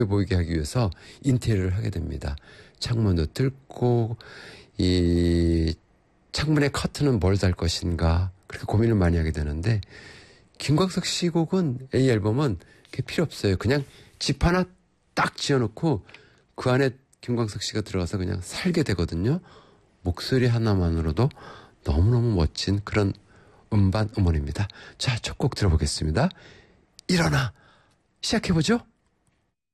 보이게 하기 위해서 인테리어를 하게 됩니다. 창문도 뚫고 이 창문에 커튼은 뭘 달 것인가 그렇게 고민을 많이 하게 되는데 김광석 씨 곡은 이 앨범은 그게 필요 없어요. 그냥 집 하나 딱 지어놓고 그 안에 김광석 씨가 들어가서 그냥 살게 되거든요. 목소리 하나만으로도 너무너무 멋진 그런 음반 음원입니다. 자, 첫 곡 들어보겠습니다. 일어나 시작해보죠.